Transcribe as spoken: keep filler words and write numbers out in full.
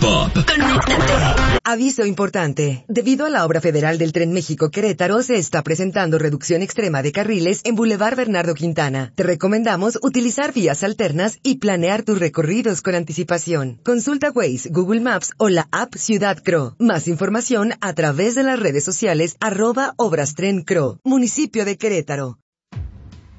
Pop. Conéctate. Aviso importante. Debido a la obra federal del Tren México-Querétaro, se está presentando reducción extrema de carriles en Boulevard Bernardo Quintana. Te recomendamos utilizar vías alternas y planear tus recorridos con anticipación. Consulta Waze, Google Maps o la app Ciudad Cro. Más información a través de las redes sociales arroba Obras Tren Cro. Municipio de Querétaro.